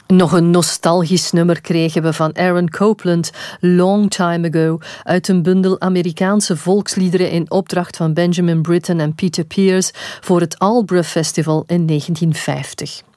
Nog een nostalgisch nummer kregen we van Aaron Copland, Long Time Ago, uit een bundel Amerikaanse volksliederen in opdracht van Benjamin Britten en Peter Pears voor het Albury Festival in 1950.